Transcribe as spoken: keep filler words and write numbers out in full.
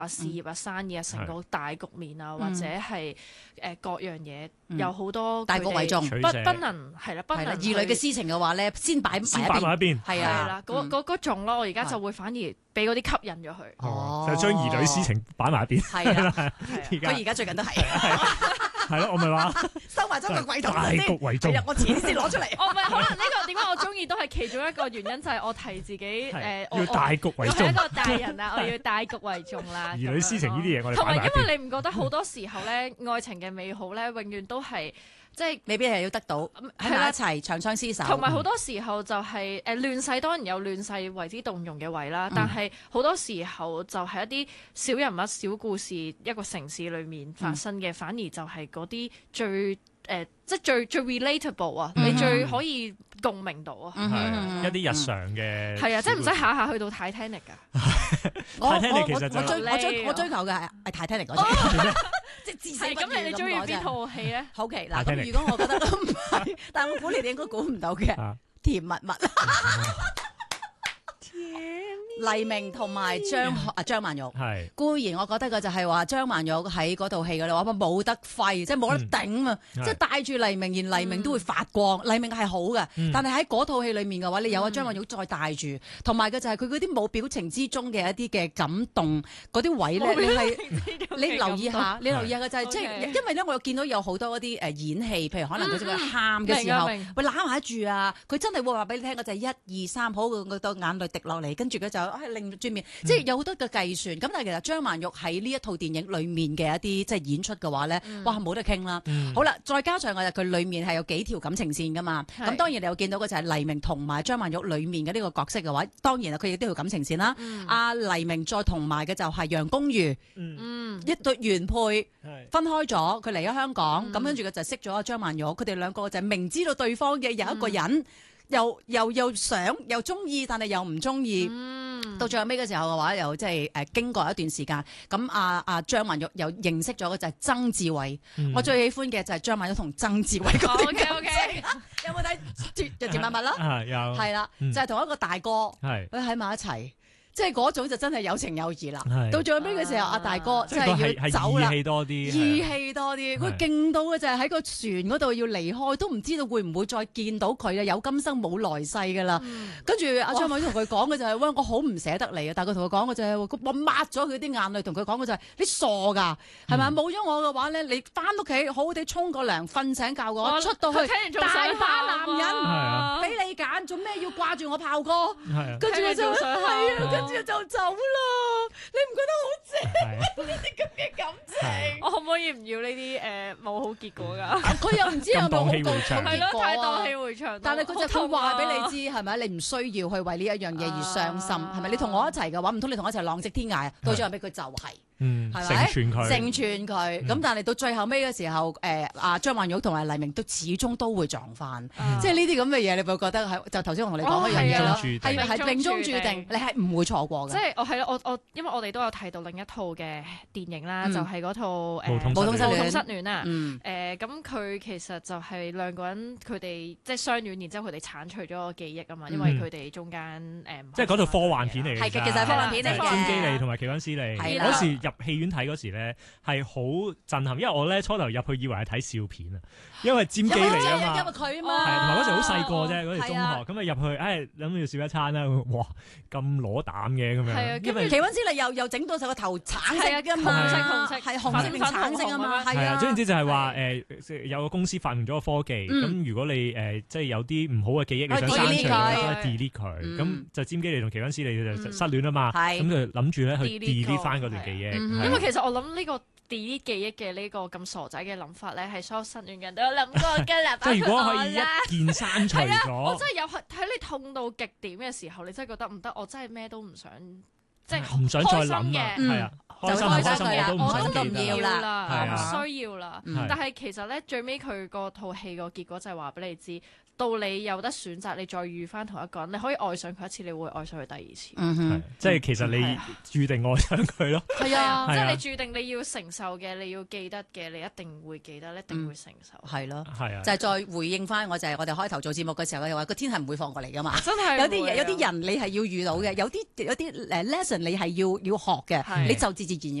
啊事業啊生意啊成個大局面啊，或者係誒各樣嘢有好多大局為重， 不不能係啦，不能兒女嘅私情嘅話咧，先擺先擺埋一邊， 係啊，係啦，嗰嗰嗰種咯，我而家就會反而俾嗰啲吸引咗佢， 哦，就將兒女私情擺埋一邊， 係啦， 佢而家最近都係。 係咯，我咪話收埋咗個櫃桶大局為重， 我遲啲先攞出嚟。 我咪可能呢個點解我中意都係其中一個原因，就係我提自己誒， 要大局為重。 我係一個大人啦，我要大局為重啦。 兒女私情呢啲嘢，我哋同埋因為你唔覺得好多時候咧，愛情嘅美好咧，永遠都係。即係未必係要得到喺埋一齊長相廝守， 同埋好多時候就係誒亂世當然有亂世為之動容嘅位啦，嗯、但係好多時候就係一啲小人物、小故事，一個城市裡面發生嘅，嗯、反而就係嗰啲最誒、呃、即係最最 relatable 啊，嗯、你最可以共鳴到啊， 係一啲日常嘅係啊，即係唔使下下去到 Titanic 㗎。 Titanic 其實就我追我追我追求嘅係係 Titanic 嗰隻。即係至少咁，你你中意邊套戲咧？ 好奇嗱，咁如果我覺得都唔係，但係我估你哋應該估唔到嘅，甜蜜蜜。黎明同埋張啊張曼玉，係固然我覺得嘅就係話張曼玉喺嗰套戲嘅話冇得揮，即係冇得頂啊！即係帶住黎明，連黎明都會發光。黎明係好嘅，但係喺嗰套戲裡面嘅話，你有阿張曼玉再帶住，同埋嘅就係佢嗰啲冇表情之中嘅一啲嘅感動，嗰啲位咧，你係你留意下，你留意下嘅就係即係因為咧，我有見到有好多嗰啲誒演戲，譬如可能佢喺喊嘅時候，會攬埋住啊，佢真係會話俾你聽嘅就係一二三，好個個眼淚滴落嚟，跟住佢就係擰轉面，即係有好多嘅計算。咁但係其實張曼玉喺呢一套電影裡面嘅一啲即係演出嘅話咧，哇冇得傾啦。好啦，再加上我哋佢裡面係有幾條感情線噶嘛。咁當然你有見到嘅就係黎明同埋張曼玉裡面嘅呢個角色嘅話，當然啊佢亦都有感情線啦。阿黎明再同埋嘅就係楊恭如，一對原配分開咗，佢嚟咗香港，咁跟住佢就識咗阿張曼玉，佢哋兩個就係明知道對方嘅有一個人。又又又想又中意，但係又唔中意。嗯、到最後尾嘅時候嘅話，又即係誒經過一段時間，咁阿阿張曼玉又認識咗嘅就係曾志偉。嗯、我最喜歡嘅就係張曼玉同曾志偉嗰段感情。有冇睇《甜蜜蜜》啦？ 啊有。係啦，就係同一個大哥，佢喺埋一齊。即係嗰種就真係有情有義啦。到最後尾嘅時候，阿大哥真係要走啦。 義氣多啲， 義氣多啲。佢勁到嘅就係喺個船嗰度要離開，都唔知道會唔會再見到佢啊！有今生冇來世噶啦。跟住阿張曼玉同佢講嘅就係：喂，我好唔捨得你啊！但係佢同佢講嘅就係：我抹咗佢啲眼淚，同佢講嘅就係：你傻㗎，係咪？冇咗我嘅話咧，你翻屋企好好地沖個涼，瞓醒覺我出到去大把男人俾你揀，做咩要掛住我炮哥？跟住我就係啊。跟住就走啦，你唔覺得好正？呢啲咁嘅感情， 我可唔可以唔要呢啲誒冇好結果㗎？ 佢又唔知有冇好結果， 係咯，太蕩氣迴腸。 但係佢就佢話俾你知係咪？你唔需要去為呢一樣嘢而傷心，係咪？你同我一齊嘅話，唔通你同我一齊浪跡天涯？到最後尾佢就係。 嗯， 係咪成全佢， 成全佢咁，但係到最後尾嘅時候，誒阿張曼玉同埋黎明都始終都會撞翻，即係呢啲咁嘅嘢，你會覺得係就頭先我同你講一樣嘢咯，係係命中注定，你係唔會錯過嘅。 即係我係咯，我我因為我哋都有睇到另一套嘅電影啦，就係嗰套誒無痛失戀啊，誒咁佢其實就係兩個人佢哋即係相戀，然之後佢哋剷除咗個記憶啊嘛，因為佢哋中間誒即係嗰套科幻片嚟嘅， 係其實係科幻片嚟嘅， 詹基利同埋奇溫斯利嗰時入戲院睇嗰時咧係好震撼，因為我咧初頭入去以為係睇笑片啊，因為詹基利啊嘛， 因為佢啊嘛， 係同埋嗰時好細個啫，嗰時中學咁啊入去，誒諗住要笑一餐啦，哇咁攞膽嘅咁樣， 因為奇溫斯利又又整到成個頭橙色㗎嘛， 紅色紅色係紅色定橙色啊嘛，係啊， 總之就係話誒有個公司發明咗個科技，咁如果你誒即係有啲唔好嘅記憶，你想刪除佢，delete 佢，咁就詹基利同奇溫斯利就失戀啊嘛，咁就諗住咧去 delete 翻嗰段記憶， 因為其實我諗呢個 delete 記憶嘅呢個咁傻仔嘅諗法咧，係所有失戀人都有諗過㗎啦。 即係如果可以一鍵刪除咗， 我真係有喺你痛到極點嘅時候，你真係覺得唔得，我真係咩都唔想，即係唔想再諗嘅，係啊，開心唔開心我都唔想記得啦， 唔需要啦。但係其實咧，最尾佢個套戲個結果就係話俾你知。 到你有得選擇，你再遇翻同一個人，你可以愛上佢一次，你會愛上佢第二次。 嗯哼， 即係其實你注定愛上佢咯。 係啊，即係你注定你要承受嘅，你要記得嘅，你一定會記得，你一定會承受。 係咯， 係啊， 就係再回應翻，我就係我哋開頭做節目嘅時候，又話個天係唔會放過嚟噶嘛。 真係有啲嘢，有啲人你係要遇到嘅，有啲有啲誒 lesson 你係要要學嘅，你就自自然然